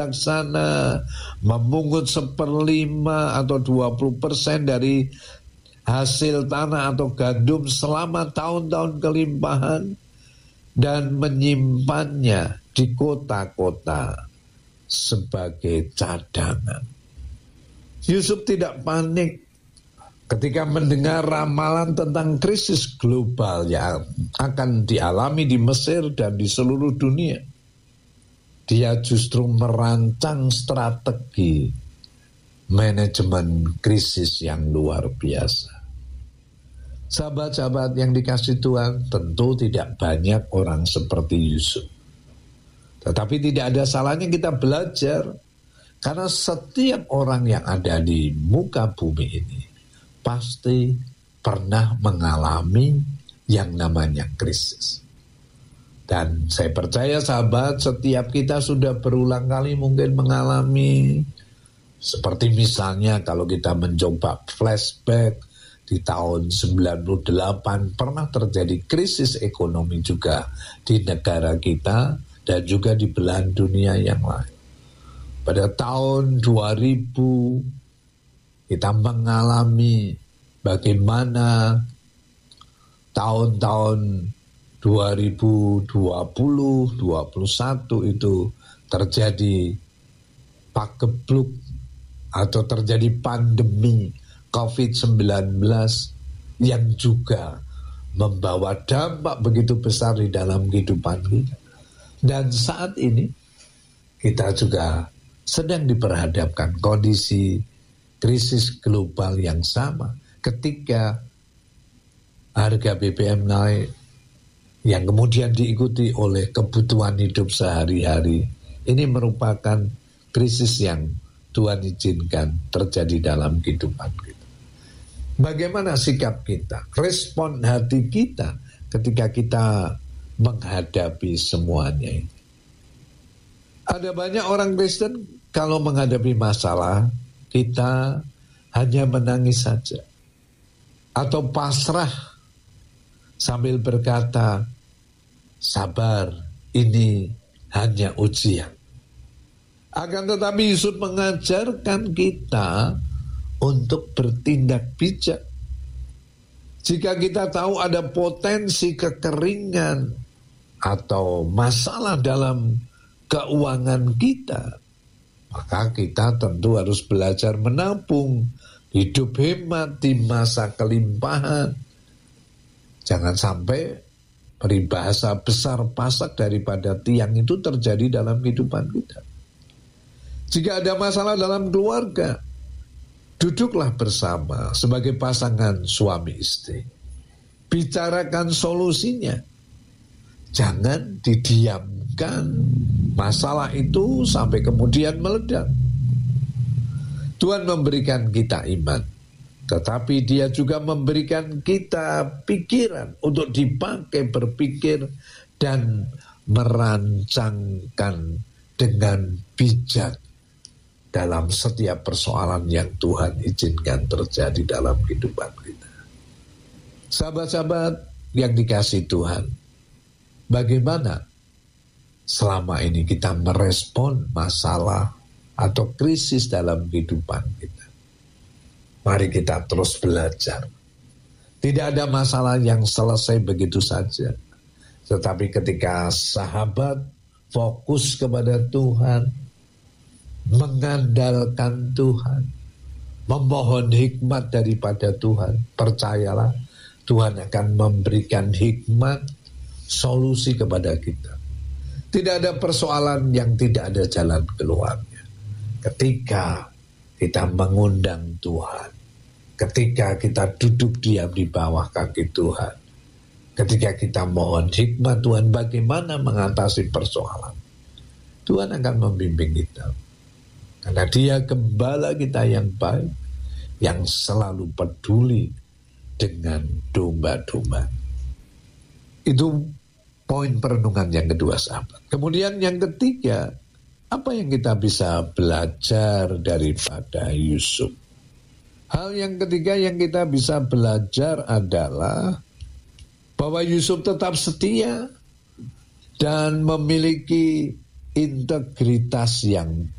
sana, memungut 1/5 atau 20% dari hasil tanah atau gandum selama tahun-tahun kelimpahan dan menyimpannya di kota-kota sebagai cadangan. Yusuf tidak panik ketika mendengar ramalan tentang krisis global yang akan dialami di Mesir dan di seluruh dunia. Dia justru merancang strategi manajemen krisis yang luar biasa. Sahabat-sahabat yang dikasihi Tuhan, tentu tidak banyak orang seperti Yusuf. Tetapi tidak ada salahnya kita belajar, karena setiap orang yang ada di muka bumi ini pasti pernah mengalami yang namanya krisis. Dan saya percaya sahabat, setiap kita sudah berulang kali mungkin mengalami, seperti misalnya kalau kita mencoba flashback di tahun 98 pernah terjadi krisis ekonomi juga di negara kita dan juga di belahan dunia yang lain. Pada tahun 2000 kita mengalami bagaimana tahun-tahun 2020, 2021 itu terjadi pagebluk atau terjadi pandemi COVID-19 yang juga membawa dampak begitu besar di dalam kehidupan kita. Dan saat ini kita juga sedang diperhadapkan kondisi krisis global yang sama ketika harga BBM naik yang kemudian diikuti oleh kebutuhan hidup sehari-hari. Ini merupakan krisis yang Tuhan izinkan terjadi dalam kehidupan kita. Bagaimana sikap kita, respon hati kita ketika kita menghadapi semuanya ini? Ada banyak orang Kristen kalau menghadapi masalah, kita hanya menangis saja atau pasrah sambil berkata, sabar, ini hanya ujian. Akan tetapi Yusuf mengajarkan kita untuk bertindak bijak. Jika kita tahu ada potensi kekeringan atau masalah dalam keuangan kita, maka kita tentu harus belajar menabung, hidup hemat di masa kelimpahan. Jangan sampai peribahasa besar pasak daripada tiang itu terjadi dalam kehidupan kita. Jika ada masalah dalam keluarga, duduklah bersama sebagai pasangan suami istri. Bicarakan solusinya. Jangan didiamkan masalah itu sampai kemudian meledak. Tuhan memberikan kita iman, tetapi Dia juga memberikan kita pikiran untuk dipakai berpikir dan merancangkan dengan bijak dalam setiap persoalan yang Tuhan izinkan terjadi dalam kehidupan kita. Sahabat-sahabat yang dikasihi Tuhan, bagaimana selama ini kita merespon masalah atau krisis dalam kehidupan kita? Mari kita terus belajar. Tidak ada masalah yang selesai begitu saja. Tetapi ketika sahabat fokus kepada Tuhan, mengandalkan Tuhan, memohon hikmat daripada Tuhan, percayalah Tuhan akan memberikan hikmat solusi kepada kita. Tidak ada persoalan yang tidak ada jalan keluarnya. Ketika kita mengundang Tuhan, ketika kita duduk diam di bawah kaki Tuhan, ketika kita mohon hikmat Tuhan bagaimana mengatasi persoalan, Tuhan akan membimbing kita. Karena Dia gembala kita yang baik, yang selalu peduli dengan domba-domba. Itu poin perenungan yang kedua, sahabat. Kemudian yang ketiga, apa yang kita bisa belajar daripada Yusuf? Hal yang ketiga yang kita bisa belajar adalah bahwa Yusuf tetap setia dan memiliki integritas yang